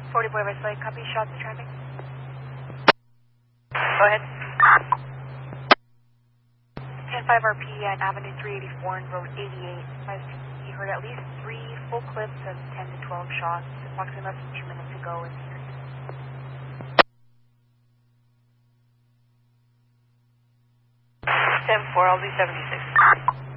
40 Boy West Lake, copy, shots in traffic. Go ahead. 10-5 RP at Avenue 384 and Road 88. You heard at least 3 full clips of 10 to 12 shots, approximately less than 2 minutes ago in the area. 10-4, I'll do 76.